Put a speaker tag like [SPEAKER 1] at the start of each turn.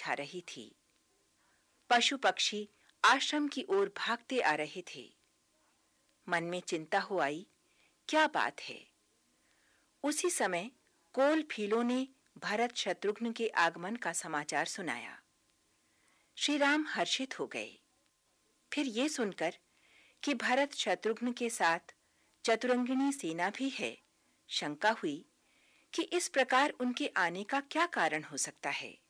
[SPEAKER 1] छा रही थी। पशु पक्षी आश्रम की ओर भागते आ रहे थे। मन में चिंता हो आई, क्या बात है। उसी समय कोल फीलों ने भरत शत्रुघ्न के आगमन का समाचार सुनाया। श्री राम हर्षित हो गए। फिर ये सुनकर कि भरत शत्रुघ्न के साथ चतुरंगिणी सेना भी है, शंका हुई कि इस प्रकार उनके आने का क्या कारण हो सकता है।